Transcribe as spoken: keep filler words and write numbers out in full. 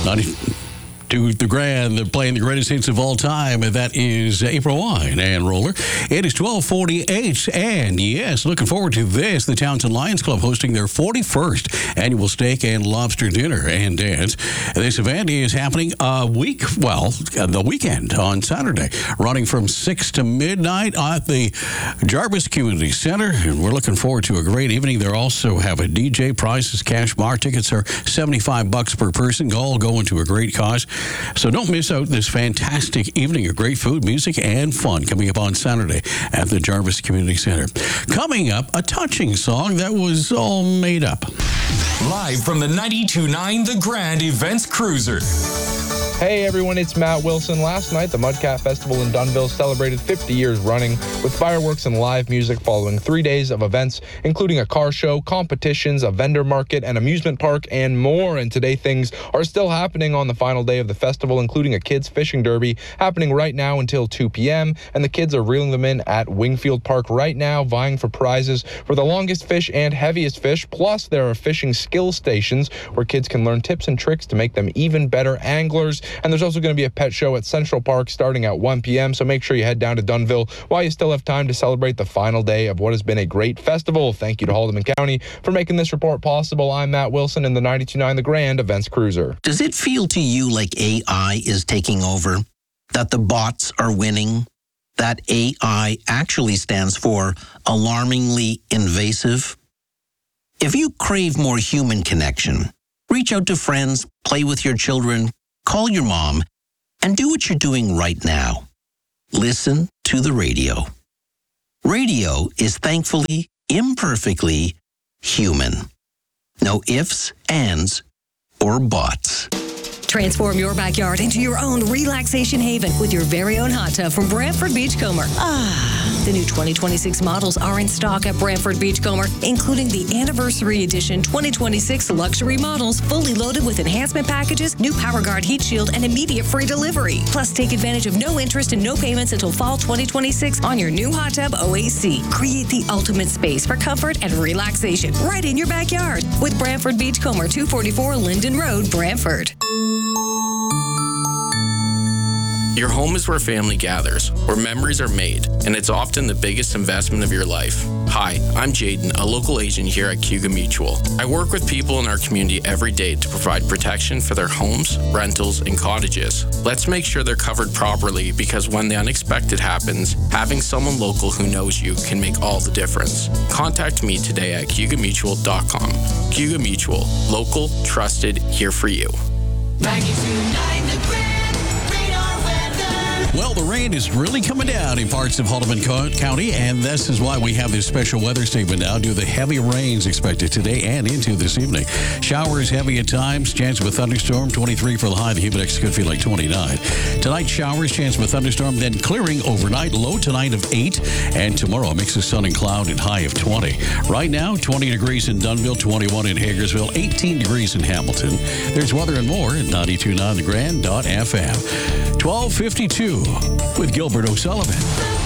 ninety to the Grand. They're playing the greatest hits of all time, and that is April Wine and Roller. It is twelve forty-eight, and yes, looking forward to this. The Townsend Lions Club hosting their forty-first annual steak and lobster dinner and dance. This event is happening a week, well, the weekend on Saturday, running from six to midnight at the Jarvis Community Center, and we're looking forward to a great evening. They also have a D J, prizes, cash bar. Tickets are seventy-five bucks per person, all going to a great cause. So don't miss out this fantastic evening of great food, music, and fun coming up on Saturday at the Jarvis Community Center. Coming up, a touching song that was all made up. Live from the ninety-two point nine The Grand Events Cruiser. Hey everyone, it's Matt Wilson. Last night, the Mudcat Festival in Dunnville celebrated fifty years running with fireworks and live music following three days of events, including a car show, competitions, a vendor market, an amusement park, and more. And today, things are still happening on the final day of the festival, including a kids fishing derby happening right now until two p.m. And the kids are reeling them in at Wingfield Park right now, vying for prizes for the longest fish and heaviest fish. Plus, there are fishing skill stations where kids can learn tips and tricks to make them even better anglers. And there's also going to be a pet show at Central Park starting at one p.m., so make sure you head down to Dunnville while you still have time to celebrate the final day of what has been a great festival. Thank you to Haldeman County for making this report possible. I'm Matt Wilson in the ninety-two point nine The Grand Events Cruiser. Does it feel to you like A I is taking over? That the bots are winning? That A I actually stands for alarmingly invasive? If you crave more human connection, reach out to friends, play with your children, call your mom, and do what you're doing right now. Listen to the radio. Radio is thankfully, imperfectly human. No ifs, ands, or buts. Transform your backyard into your own relaxation haven with your very own hot tub from Brantford Beachcomber. Ah, the new twenty twenty-six models are in stock at Brantford Beachcomber, including the Anniversary Edition twenty twenty-six luxury models, fully loaded with enhancement packages, new PowerGuard heat shield, and immediate free delivery. Plus, take advantage of no interest and no payments until fall twenty twenty-six on your new hot tub O A C. Create the ultimate space for comfort and relaxation right in your backyard with Brantford Beachcomber, two forty-four Linden Road, Brantford. Your home is where family gathers, where memories are made, and it's often the biggest investment of your life. Hi, I'm Jaden, a local agent here at Cayuga Mutual. I work with people in our community every day to provide protection for their homes, rentals, and cottages. Let's make sure they're covered properly, because when the unexpected happens, having someone local who knows you can make all the difference. Contact me today at cayuga mutual dot com. Cayuga Mutual, local, trusted, here for you. ninety-two point nine The Grand. Well, the rain is really coming down in parts of Haldeman County, and this is why we have this special weather statement now due to the heavy rains expected today and into this evening. Showers heavy at times, chance of a thunderstorm, twenty-three for the high. The humid index could feel like twenty-nine. Tonight, showers, chance of a thunderstorm, then clearing overnight, low tonight of eight, and tomorrow a mix of sun and cloud and high of twenty. Right now, twenty degrees in Dunnville, twenty-one in Hagersville, eighteen degrees in Hamilton. There's weather and more at ninety-two point nine the grand dot f m. twelve fifty-two with Gilbert O'Sullivan.